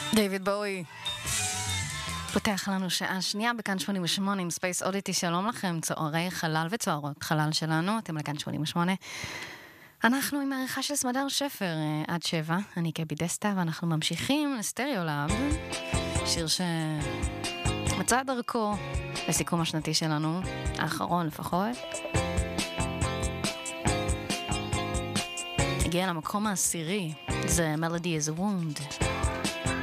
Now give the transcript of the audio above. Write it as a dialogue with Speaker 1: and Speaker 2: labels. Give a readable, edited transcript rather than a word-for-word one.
Speaker 1: דיוויד בואי פותח לנו שעה שנייה בכאן 88 עם ספייס אודיטי. שלום לכם, צוערי חלל וצוערות חלל שלנו, אתם לכאן 88. אנחנו עם העריכה של סמדר שפר עד 7, אני קבי דסטה, ואנחנו ממשיכים לסטריאולאב, שיר שמצא דרכו לסיכום השנתי שלנו, האחרון לפחות. הגיע למקום העשירי, זה Melody is a Wound.